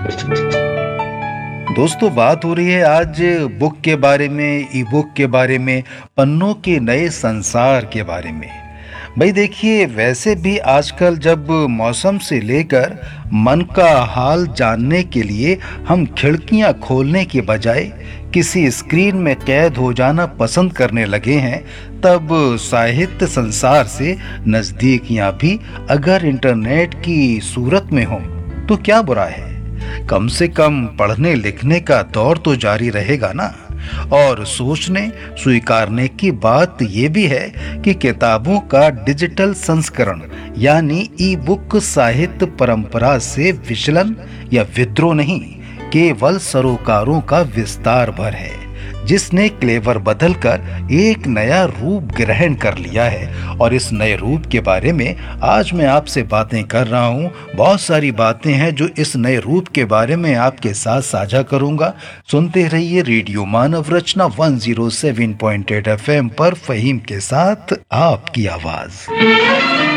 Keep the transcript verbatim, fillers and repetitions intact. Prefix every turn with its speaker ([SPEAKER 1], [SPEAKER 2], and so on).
[SPEAKER 1] दोस्तों, बात हो रही है आज बुक के बारे में, ई बुक के बारे में, पन्नों के नए संसार के बारे में। भाई देखिए, वैसे भी आजकल जब मौसम से लेकर मन का हाल जानने के लिए हम खिड़कियां खोलने के बजाय किसी स्क्रीन में कैद हो जाना पसंद करने लगे हैं, तब साहित्य संसार से नजदीकियां भी अगर इंटरनेट की सूरत में हो तो क्या बुरा है। कम से कम पढ़ने लिखने का दौर तो जारी रहेगा ना। और सोचने स्वीकारने की बात यह भी है कि किताबों का डिजिटल संस्करण यानी ई बुक साहित्य परंपरा से विचलन या विद्रोह नहीं, केवल सरोकारों का विस्तार भर है, जिसने क्लेवर बदलकर एक नया रूप ग्रहण कर लिया है। और इस नए रूप के बारे में आज मैं आपसे बातें कर रहा हूं। बहुत सारी बातें हैं जो इस नए रूप के बारे में आपके साथ साझा करूंगा। सुनते रहिए रेडियो मानव रचना एक सौ सात पॉइंट आठ एफ एम पर, फहीम के साथ आपकी आवाज।